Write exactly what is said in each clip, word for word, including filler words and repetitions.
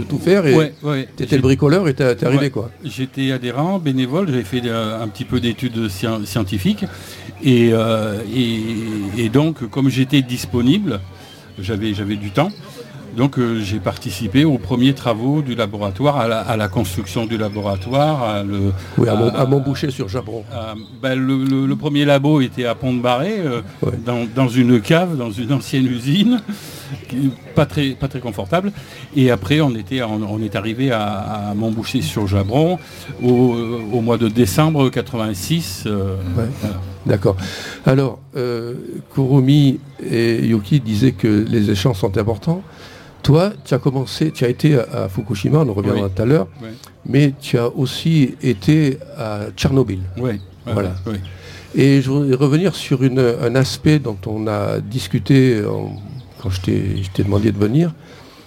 tout faire et ouais, ouais. tu étais le bricoleur et tu es arrivé ouais. quoi. J'étais adhérent, bénévole, j'avais fait euh, un petit peu d'études sci- scientifiques et, euh, et, et donc comme j'étais disponible, j'avais, j'avais du temps. Donc euh, j'ai participé aux premiers travaux du laboratoire, à la, à la construction du laboratoire. À le, oui, à, à, Mont, à Montboucher-sur-Jabron. À, ben, le, le, le premier labo était à Pont-de-Barret, euh, ouais. dans, dans une cave, dans une ancienne usine, qui, pas, très, pas très confortable. Et après, on, était, on, on est arrivé à, à Montboucher-sur-Jabron au, au mois de décembre quatre-vingt-six. Euh, ouais. Voilà. D'accord. Alors, euh, Kurumi et Yuki disaient que les échanges sont importants. Toi, tu as commencé, tu as été à, à Fukushima, on en reviendra oui. tout à l'heure, oui. mais tu as aussi été à Tchernobyl. Oui. Voilà. Oui. Et je voudrais revenir sur une, un aspect dont on a discuté en, quand je t'ai, je t'ai demandé de venir,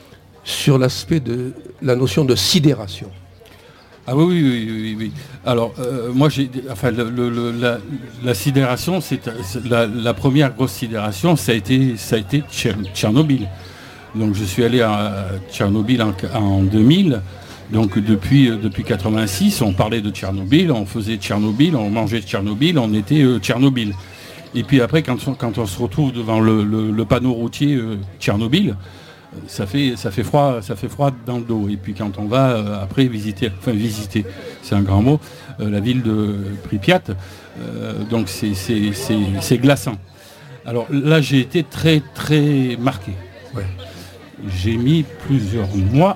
sur l'aspect de la notion de sidération. Ah oui, oui, oui, oui, oui. Alors, euh, moi, j'ai, enfin, le, le, la, la sidération, c'est, c'est la, la première grosse sidération, ça a été, ça a été Tchernobyl. Donc je suis allé à Tchernobyl en, en deux mille, donc depuis, depuis quatre-vingt-six, on parlait de Tchernobyl, on faisait Tchernobyl, on mangeait Tchernobyl, on était euh, Tchernobyl. Et puis après, quand on, quand on se retrouve devant le, le, le panneau routier euh, Tchernobyl, ça fait, ça, fait froid, ça fait froid dans le dos. Et puis quand on va euh, après visiter, enfin visiter, c'est un grand mot, euh, la ville de Pripyat, euh, donc c'est, c'est, c'est, c'est glaçant. Alors là, j'ai été très très marqué. Ouais. J'ai mis plusieurs mois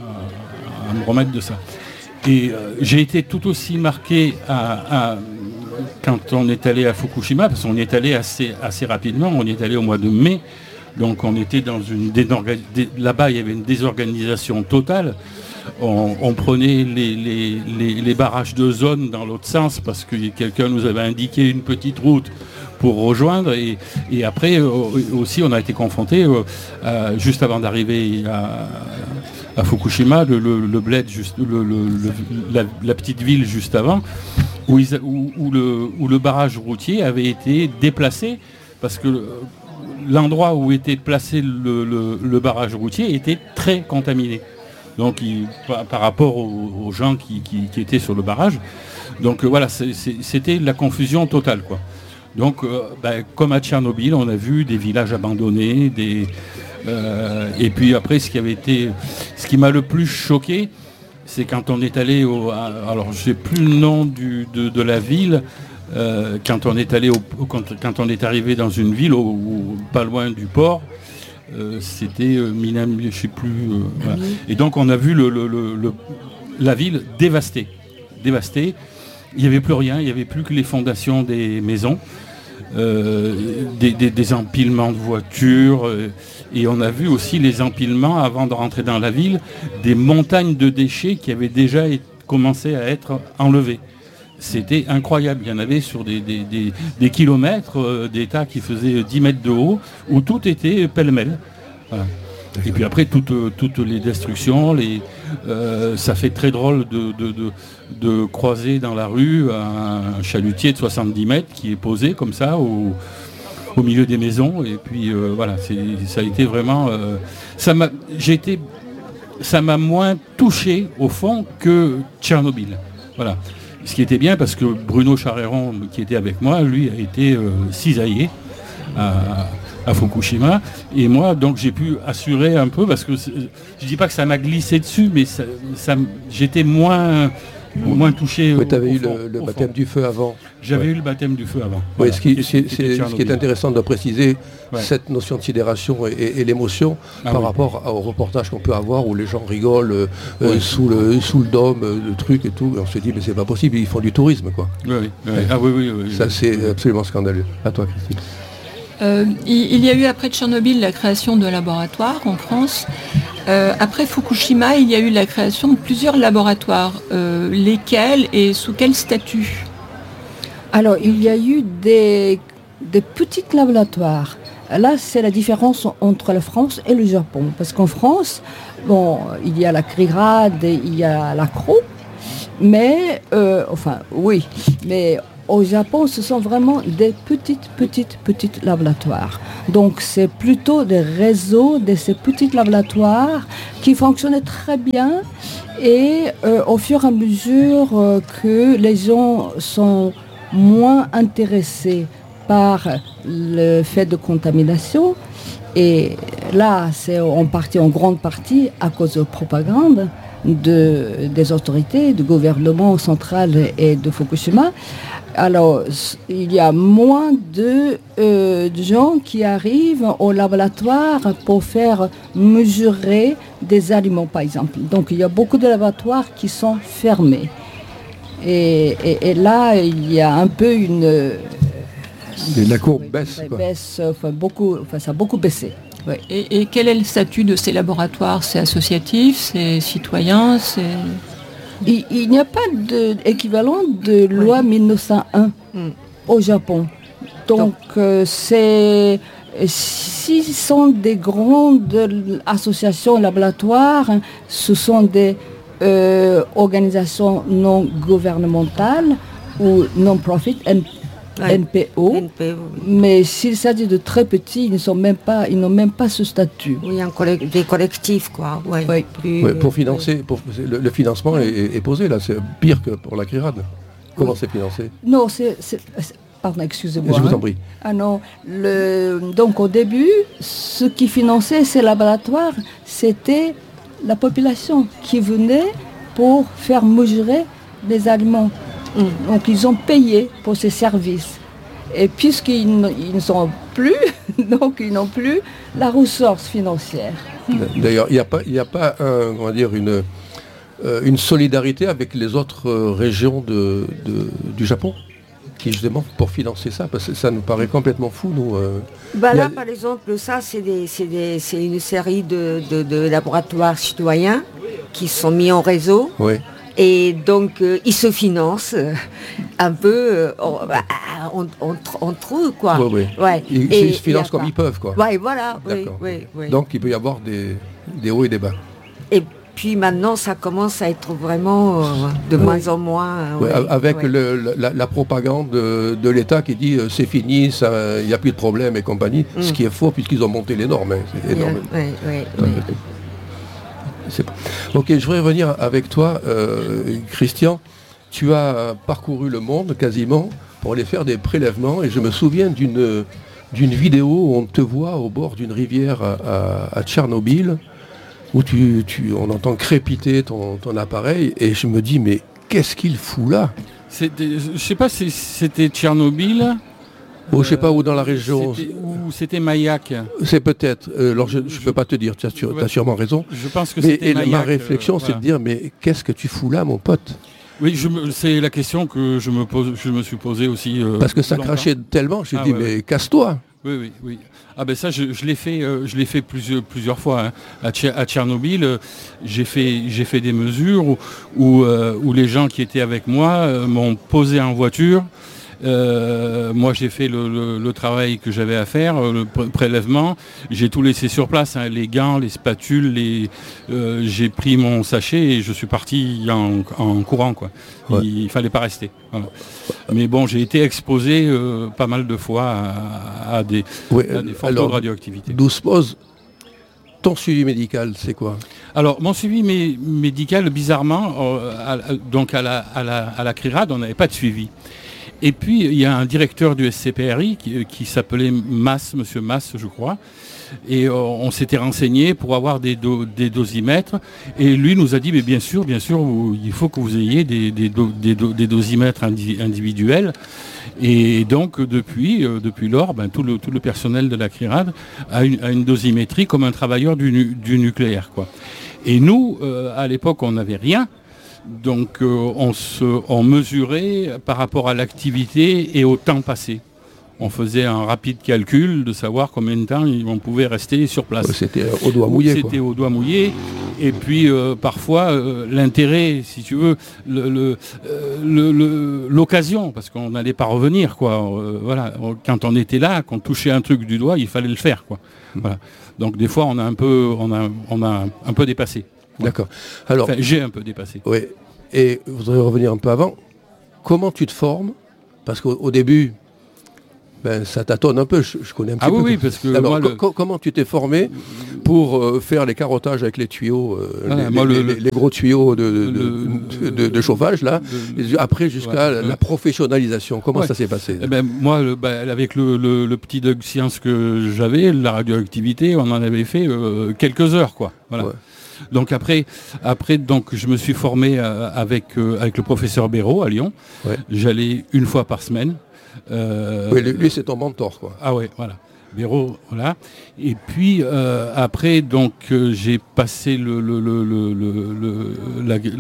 à, à me remettre de ça. Et euh, j'ai été tout aussi marqué à, à, quand on est allé à Fukushima, parce qu'on y est allé assez, assez rapidement, on y est allé au mois de mai, donc on était dans une désorga... là-bas il y avait une désorganisation totale. On, on prenait les, les, les, les barrages de zone dans l'autre sens parce que quelqu'un nous avait indiqué une petite route pour rejoindre et, et après euh, aussi on a été confronté euh, euh, juste avant d'arriver à, à Fukushima, le, le, le bled juste, le, le, le, la, la petite ville juste avant où, ils, où, où, le, où le barrage routier avait été déplacé parce que l'endroit où était placé le, le, le barrage routier était très contaminé. Donc il, par, par rapport aux, aux gens qui, qui, qui étaient sur le barrage. Donc euh, voilà, c'est, c'est, c'était la confusion totale, quoi. Donc euh, ben, comme à Tchernobyl, on a vu des villages abandonnés, des, euh, et puis après ce qui avait été, ce qui m'a le plus choqué, c'est quand on est allé au, alors je sais plus le nom du, de, de la ville, euh, quand on est allé au, quand, quand on est arrivé dans une ville au, au, pas loin du port. Euh, c'était euh, Minam, je ne sais plus. Euh, voilà. Et donc on a vu le, le, le, le, la ville dévastée. dévastée. Il n'y avait plus rien, il n'y avait plus que les fondations des maisons, euh, des, des, des empilements de voitures. Euh, et on a vu aussi les empilements, avant de rentrer dans la ville, des montagnes de déchets qui avaient déjà été, commencé à être enlevés. C'était incroyable, il y en avait sur des, des, des, des kilomètres, euh, des tas qui faisaient dix mètres de haut, où tout était pêle-mêle. Voilà. Et puis après, toutes, toutes les destructions, les, euh, ça fait très drôle de, de, de, de croiser dans la rue un chalutier de soixante-dix mètres qui est posé comme ça au, au milieu des maisons. Et puis euh, voilà, c'est, ça a été vraiment... Euh, ça m'a, j'ai été, ça m'a moins touché au fond que Tchernobyl. Voilà. Ce qui était bien parce que Bruno Charéron, qui était avec moi, lui a été euh, cisaillé à, à Fukushima. Et moi, donc, j'ai pu assurer un peu parce que je ne dis pas que ça m'a glissé dessus, mais ça, ça, j'étais moins, moins touché. Oui, tu avais eu fond, le, le baptême fond. du feu avant. J'avais ouais. eu le baptême du feu avant. Oui, voilà. ce, qui, c'est, c'est, ce qui est intéressant de préciser, ouais. cette notion de sidération et, et, et l'émotion ah, par oui. rapport au reportage qu'on peut avoir où les gens rigolent euh, oui. sous, le, sous le dôme, le truc et tout. Et on se dit, mais c'est pas possible, ils font du tourisme, quoi. Oui, oui. oui. Ah, oui, oui, oui Ça, oui. c'est absolument scandaleux. À toi, Christine. Euh, il, il y a eu après Tchernobyl la création de laboratoires en France. Euh, après Fukushima, il y a eu la création de plusieurs laboratoires. Euh, lesquels et sous quel statut ? Alors, il y a eu des, des petits laboratoires. Là, c'est la différence entre la France et le Japon. Parce qu'en France, bon, il y a la CRIRAD et il y a la C R O. Mais, euh, enfin, oui, mais au Japon, ce sont vraiment des petites, petites, petites laboratoires. Donc, c'est plutôt des réseaux de ces petits laboratoires qui fonctionnaient très bien. Et euh, au fur et à mesure euh, que les gens sont moins intéressés par le fait de contamination, et là, c'est en partie, en grande partie, à cause de propagande de, des autorités, du gouvernement central et de Fukushima. Alors, il y a moins de, euh, de gens qui arrivent au laboratoire pour faire mesurer des aliments, par exemple. Donc, il y a beaucoup de laboratoires qui sont fermés. Et, et, et là, il y a un peu une... Et la courbe baisse, quoi. baisse enfin, beaucoup, enfin, ça a beaucoup baissé. Ouais. Et, et quel est le statut de ces laboratoires? C'est associatif, c'est citoyen, c'est... Il, il n'y a pas d'équivalent de, de loi ouais. mille neuf cent un mm. au Japon. Donc, Donc. Euh, c'est... Si ce sont des grandes associations laboratoires, ce sont des euh, organisations non gouvernementales ou non-profit, Ouais. N P O, N P O oui. Mais s'il s'agit de très petits, ils ne sont même pas, ils n'ont même pas ce statut. Oui, un collect, des collectifs, quoi. Ouais, oui. Plus, ouais, pour financer, pour, le, le financement est, est posé là, c'est pire que pour la CRIRAD. Comment oui. c'est financé? Non, c'est, c'est, c'est pardon, excusez-moi. Je vous en prie. Hein. Ah non, le, donc au début, ce qui finançait ces laboratoires, c'était la population qui venait pour faire mesurer les aliments. Mmh. Donc ils ont payé pour ces services. Et puisqu'ils ne sont plus, donc ils n'ont plus la ressource financière. D'ailleurs, il n'y a pas, il n'y a pas un, on va dire une, euh, une solidarité avec les autres euh, régions de, de, du Japon qui justement pour financer ça, parce que ça nous paraît complètement fou, nous. Euh, bah là, a... par exemple, ça, c'est, des, c'est, des, c'est une série de, de, de laboratoires citoyens qui sont mis en réseau. Oui. Et donc, euh, ils se financent euh, un peu euh, entre, entre eux, quoi. Oui, oui. Ouais. Ils, et, ils se financent comme ils peuvent, quoi. Oui, voilà. Oui, oui, oui. Donc, il peut y avoir des, des hauts et des bas. Et puis maintenant, ça commence à être vraiment euh, de oui. moins en moins... Oui, ouais, avec ouais. Le, la, la propagande de, de l'État qui dit euh, c'est fini, il n'y a plus de problème et compagnie, mm. ce qui est faux puisqu'ils ont monté les normes. Hein, c'est énorme. Oui, oui, oui. C'est... Ok, je voudrais revenir avec toi, euh, Christian. Tu as parcouru le monde quasiment pour aller faire des prélèvements et je me souviens d'une, d'une vidéo où on te voit au bord d'une rivière à, à, à Tchernobyl où tu, tu, on entend crépiter ton, ton appareil et je me dis mais qu'est-ce qu'il fout là? C'était, je ne sais pas si c'était Tchernobyl. Ou je sais pas où dans la région. C'était, ou c'était Mayak. C'est peut-être. Euh, alors je ne peux pas te dire, tu as, tu as sûrement raison. Je pense que mais, c'était et Mayak. Ma réflexion, euh, c'est voilà. de dire, mais qu'est-ce que tu fous là, mon pote? Oui, je me, c'est la question que je me, pose, je me suis posée aussi. Euh, Parce que ça crachait tellement, je me ah, dis, ouais, mais ouais. casse-toi. Oui, oui, oui. Ah ben ça, je, je l'ai fait, euh, je l'ai fait plusieurs, plusieurs fois. Hein. À, Tch- à Tchernobyl, euh, j'ai fait, j'ai fait des mesures où, où, euh, où les gens qui étaient avec moi euh, m'ont posé en voiture. Euh, moi j'ai fait le, le, le travail que j'avais à faire, le prélèvement, j'ai tout laissé sur place, hein, les gants, les spatules, les, euh, j'ai pris mon sachet et je suis parti en, en courant, quoi. Ouais. Il, il fallait pas rester. Voilà. Mais bon, j'ai été exposé euh, pas mal de fois à, à des, ouais, à des fortes taux de radioactivité. D'où se pose ton suivi médical, c'est quoi? Alors mon suivi mé- médical, bizarrement, euh, à, à, donc à la, à la, à la CRIRAD, on n'avait pas de suivi. Et puis, il y a un directeur du S C P R I qui, qui s'appelait Mass, Monsieur Mass, je crois. Et euh, on s'était renseigné pour avoir des, do, des dosimètres. Et lui nous a dit, mais bien sûr, bien sûr, vous, il faut que vous ayez des, des, do, des, do, des dosimètres indi, individuels. Et donc, depuis, euh, depuis lors, ben, tout, le, tout le personnel de la CRIRAD a une, a une dosimétrie comme un travailleur du, du nucléaire, quoi. Et nous, euh, à l'époque, on n'avait rien. Donc euh, on, se, on mesurait par rapport à l'activité et au temps passé. On faisait un rapide calcul de savoir combien de temps on pouvait rester sur place. Ouais, c'était au doigt mouillé. C'était quoi. au doigt mouillé. Et puis euh, parfois euh, l'intérêt, si tu veux, le, le, euh, le, le, l'occasion, parce qu'on n'allait pas revenir, quoi. Euh, voilà. Quand on était là, qu'on touchait un truc du doigt, il fallait le faire, quoi. Mmh. Voilà. Donc des fois on a un peu, on a, on a un peu dépassé. D'accord. Alors, enfin, j'ai un peu dépassé. Oui. Et je voudrais revenir un peu avant. Comment tu te formes Parce qu'au au début, ben, ça tâtonne un peu, je, je connais un petit ah peu. Ah oui, oui, parce que alors, moi, co- le... co- comment tu t'es formé pour euh, faire les carottages avec les tuyaux, euh, ah, les, moi, les, le, les, les gros tuyaux de, de, le, de, de, de chauffage, là, le, après jusqu'à ouais, la le... professionnalisation. Comment ouais. ça s'est passé? eh ben, moi, le, bah, avec le, le, le petit Doug Science que j'avais, la radioactivité, on en avait fait euh, quelques heures, quoi. Voilà. Ouais. Donc après, après donc, je me suis formé euh, avec, euh, avec le professeur Béraud à Lyon. Ouais. J'allais une fois par semaine. Euh, oui, lui, c'est ton mentor, quoi. Ah ouais, voilà. Béraud, voilà. Et puis euh, après, donc euh, j'ai passé le le le le le, la, le,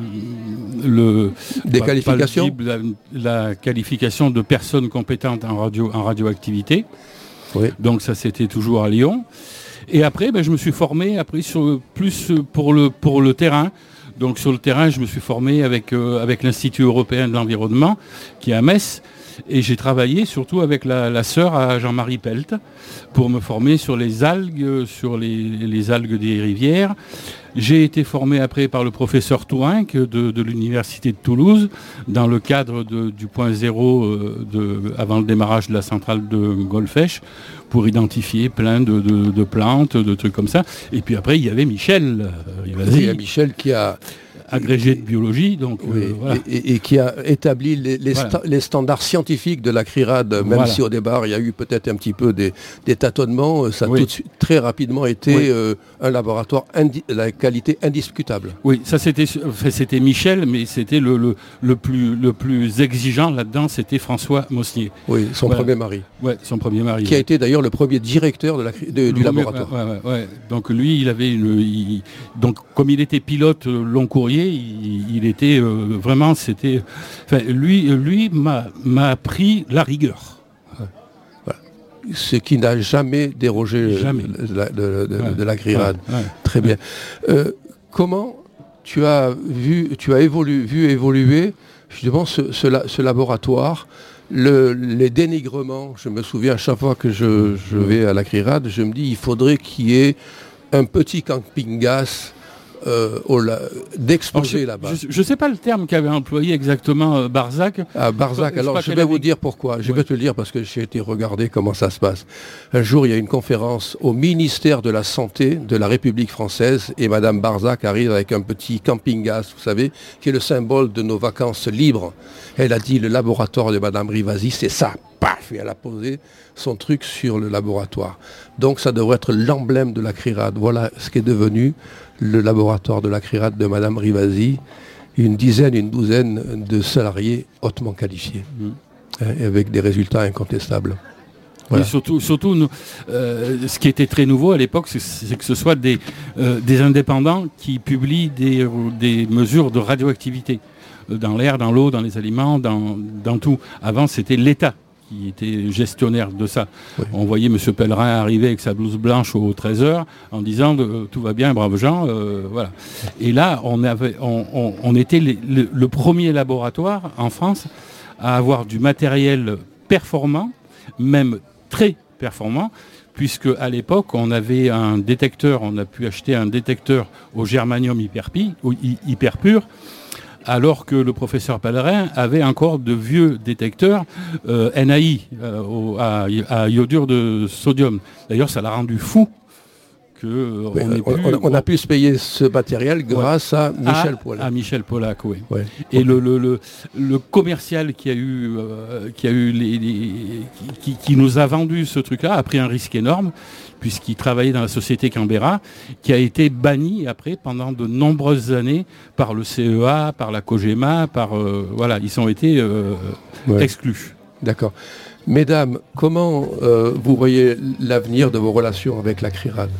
le des qualifications, la, la qualification de personne compétente en radio en radioactivité. Oui. Donc ça, c'était toujours à Lyon. Et après, ben, je me suis formé après sur plus pour le pour le terrain. Donc sur le terrain, je me suis formé avec euh, avec l'Institut européen de l'environnement, qui est à Metz. Et j'ai travaillé surtout avec la, la sœur à Jean-Marie Pelt pour me former sur les algues, sur les, les algues des rivières. J'ai été formé après par le professeur Tourinck de, de l'Université de Toulouse dans le cadre de, du point zéro euh, de, avant le démarrage de la centrale de Golfech pour identifier plein de, de, de plantes, de trucs comme ça. Et puis après, il y avait Michel. Euh, il y a Michel qui a... agrégé de biologie, donc oui, euh, voilà. et, et qui a établi les, les, voilà. sta- les standards scientifiques de la CRIRAD, même voilà. si au départ il y a eu peut-être un petit peu des, des tâtonnements, ça a oui. tout de suite très rapidement été oui. euh, un laboratoire indi- la qualité indiscutable. Oui, ça c'était c'était Michel, mais c'était le, le, le plus le plus exigeant là-dedans, c'était François Mosnier. Oui, son voilà. premier mari. Ouais, son premier mari. Qui ouais. a été d'ailleurs le premier directeur de la, de, du oui, laboratoire. Ouais, ouais, ouais. Donc lui, il avait une, il, donc comme il était pilote long courrier. Il, il était euh, vraiment, c'était, enfin, lui, lui m'a, m'a appris la rigueur. Voilà. Ce qui n'a jamais dérogé jamais. De, la, de, de, ouais. de la CRIRAD. Ouais. Ouais. Très bien. Euh, comment tu as vu, tu as évolu, vu évoluer justement ce, ce, ce laboratoire, le, les dénigrements? Je me souviens à chaque fois que je, je vais à la CRIRAD, je me dis il faudrait qu'il y ait un petit camping-gaz. Euh, oh là, d'exposer là-bas. Je ne sais pas le terme qu'avait employé exactement euh, Barzac. Ah, Barzac, je alors je vais vous avait... dire pourquoi. Je ouais. vais te le dire parce que j'ai été regarder comment ça se passe. Un jour, il y a une conférence au ministère de la Santé de la République française et Madame Barzac arrive avec un petit camping-gaz, vous savez, qui est le symbole de nos vacances libres. Elle a dit le laboratoire de Madame Rivasi, c'est ça. Paf, et elle a posé son truc sur le laboratoire. Donc ça devrait être l'emblème de la CRIRAD. Voilà ce qui est devenu le laboratoire de la CRIRAD de Madame Rivasi, une dizaine, une douzaine de salariés hautement qualifiés, mmh. hein, avec des résultats incontestables. Voilà. Et surtout, surtout nous, euh, ce qui était très nouveau à l'époque, c'est, c'est que ce soit des, euh, des indépendants qui publient des, des mesures de radioactivité dans l'air, dans l'eau, dans les aliments, dans, dans tout. Avant, c'était l'État qui était gestionnaire de ça. Oui. On voyait M. Pellerin arriver avec sa blouse blanche au treize heures en disant euh, tout va bien, braves gens, euh, voilà. Et là, on, avait, on, on, on était les, le, le premier laboratoire en France à avoir du matériel performant, même très performant, puisque à l'époque, on avait un détecteur, on a pu acheter un détecteur au germanium hyper, pi, hyper pur, alors que le professeur Pellerin avait encore de vieux détecteurs euh, N A I, euh, au, à, à iodure de sodium. D'ailleurs, ça l'a rendu fou. Que, euh, oui, on, on, plus, on, on a pu se payer ce matériel grâce ouais. à Michel Pollack. À Michel Pollack, oui. Ouais. Et le, le, le, le commercial qui a eu, euh, qui, a eu les, les, qui, qui nous a vendu ce truc-là a pris un risque énorme, puisqu'il travaillait dans la société Canberra, qui a été banni après pendant de nombreuses années par le C E A, par la COGEMA, par euh, voilà, ils ont été euh, ouais. exclus. D'accord. Mesdames, comment euh, vous voyez l'avenir de vos relations avec la CRIRAD?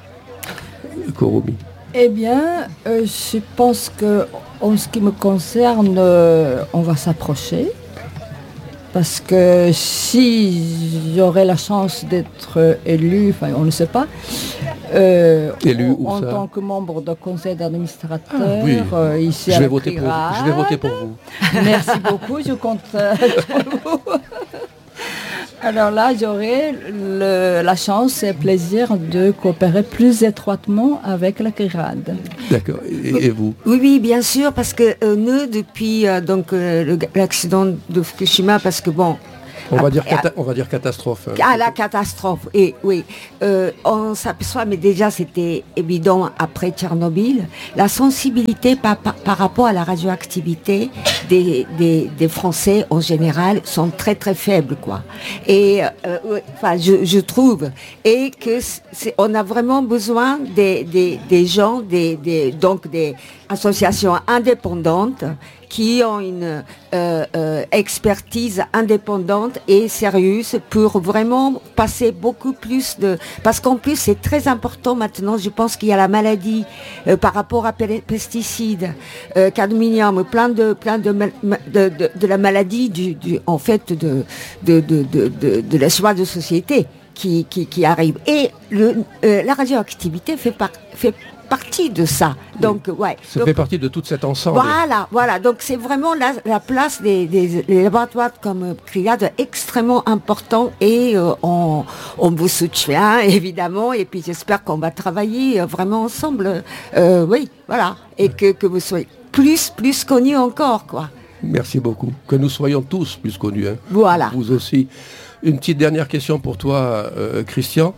Kurumi. Eh bien, euh, je pense que, en ce qui me concerne, euh, on va s'approcher. Parce que si j'aurais la chance d'être élu, enfin on ne sait pas, euh, élu en, en tant que membre du conseil d'administrateur, ah, oui. euh, ici je à vais la voter pour vous. Je vais voter pour vous. Merci beaucoup, je compte euh, sur vous. Alors là, j'aurai le, la chance et le plaisir de coopérer plus étroitement avec la C R I R A D. D'accord. Et, et vous? Oui, oui, bien sûr, parce que euh, nous, depuis euh, donc euh, le, l'accident de Fukushima, parce que bon, On va, dire cata- on va dire catastrophe. Hein. À la catastrophe, et oui. Euh, on s'aperçoit, mais déjà c'était évident après Tchernobyl, la sensibilité par, par, par rapport à la radioactivité des, des, des Français en général sont très très faibles, quoi. Et euh, enfin, je, je trouve, et que c'est, on a vraiment besoin des, des, des gens, des, des, donc des associations indépendantes qui ont une euh, euh, expertise indépendante et sérieuse pour vraiment passer beaucoup plus de... Parce qu'en plus, c'est très important maintenant, je pense qu'il y a la maladie euh, par rapport à pe- pesticides, euh, cadmium, plein de, plein de, de, de, de la maladie, du, du, en fait, de, de, de, de, de, de la choix de société qui, qui, qui arrive. Et le, euh, la radioactivité fait, par, fait partie de ça. Donc, oui. ouais. Ça Donc, fait partie de tout cet ensemble. Voilà, voilà. Donc, c'est vraiment la, la place des, des, des laboratoires comme C R I R A D extrêmement important et euh, on, on vous soutient, évidemment. Et puis, j'espère qu'on va travailler vraiment ensemble. Euh, oui, voilà. Et que, que vous soyez plus, plus connus encore, quoi. Merci beaucoup. Que nous soyons tous plus connus. Hein. Voilà. Vous aussi. Une petite dernière question pour toi, euh, Christian.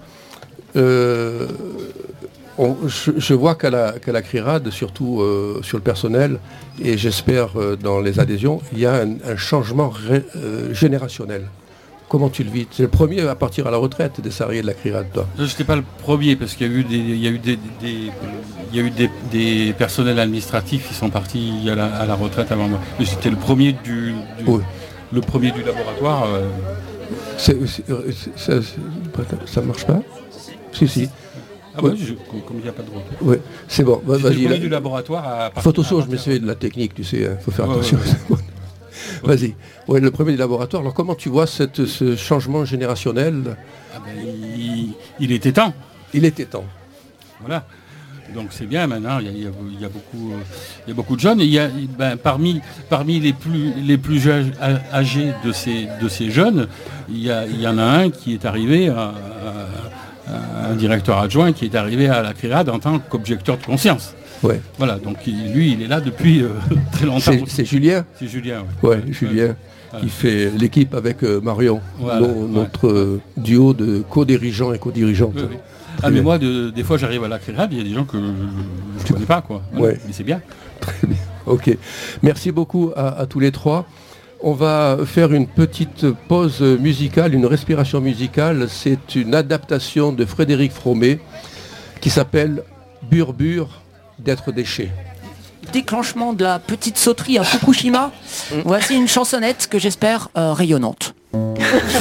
Euh, On, je, je vois qu'à la, qu'à la C R I R A D, surtout euh, sur le personnel, et j'espère euh, dans les adhésions, il y a un, un changement ré, euh, générationnel. Comment tu le vis? C'est le premier à partir à la retraite des salariés de la C R I R A D, toi? Je n'étais pas le premier, parce qu'il y a eu des, il y a eu des, des, il y a eu des, des personnels administratifs qui sont partis à la, à la retraite avant moi. Mais j'étais le premier du, du oui. le premier du laboratoire. Euh... C'est, c'est, c'est, c'est, ça marche pas? Si, si. Ah ouais, je, comme il n'y a pas de droit. Oui, c'est bon. Bah, vas-y. Le du laboratoire à Photoso, je me souviens de la technique, tu sais, il hein, faut faire ouais, attention. Ouais, ouais. Vas-y. Ouais, le premier du laboratoire. Alors comment tu vois cette, ce changement générationnel? Ah ben, il, il était temps. Il était temps. Voilà. Donc c'est bien maintenant, il y a, il y a, il y a, beaucoup, il y a beaucoup de jeunes. Et il y a, ben, parmi, parmi les plus, les plus âgés de ces, de ces jeunes, il y, a, il y en a un qui est arrivé à, à un directeur adjoint qui est arrivé à la C R I R A D en tant qu'objecteur de conscience. Ouais. Voilà, donc il, lui, il est là depuis euh, très longtemps. C'est, c'est Julien. C'est Julien, oui. Ouais, ouais, Julien, ouais. Qui voilà. fait l'équipe avec euh, Marion, voilà, nos, ouais. notre euh, duo de co-dirigeants et co-dirigeantes. Oui, oui. Ah, mais moi, de, des fois, j'arrive à la C R I R A D, il y a des gens que je ne connais pas, quoi. Voilà. Ouais. Mais c'est bien. Très bien. Ok. Merci beaucoup à, à tous les trois. On va faire une petite pause musicale, une respiration musicale. C'est une adaptation de Frédéric Fromet qui s'appelle Burbure d'être déchet. Déclenchement de la petite sauterie à Fukushima. Voici une chansonnette que j'espère euh, rayonnante.